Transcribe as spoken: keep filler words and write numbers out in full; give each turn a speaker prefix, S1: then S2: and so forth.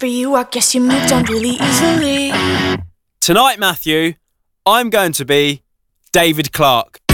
S1: you, I guess you moved on really easily.
S2: Tonight, Matthew, I'm going to be David Clarke.